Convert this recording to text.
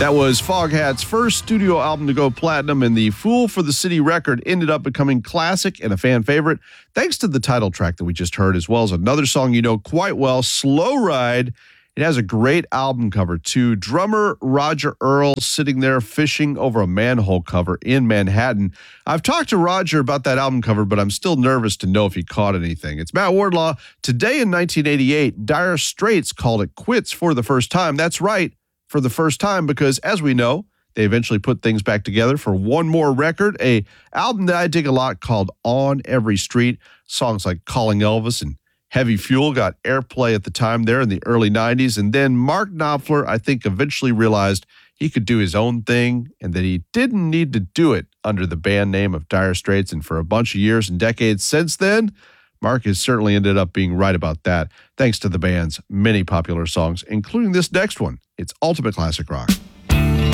That was Foghat's first studio album to go platinum, and the Fool for the City record ended up becoming classic and a fan favorite thanks to the title track that we just heard, as well as another song you know quite well, Slow Ride. It has a great album cover, too. Drummer Roger Earl sitting there fishing over a manhole cover in Manhattan. I've talked to Roger about that album cover, but I'm still nervous to know if he caught anything. It's Matt Wardlaw. Today in 1988, Dire Straits called it quits for the first time. That's right, for the first time, because as we know, they eventually put things back together for one more record, a album that I dig a lot called On Every Street. Songs like Calling Elvis and Heavy Fuel got airplay at the time there in the early 90s. And then Mark Knopfler, I think, eventually realized he could do his own thing and that he didn't need to do it under the band name of Dire Straits. And for a bunch of years and decades since then, Mark has certainly ended up being right about that, thanks to the band's many popular songs, including this next one. It's Ultimate Classic Rock.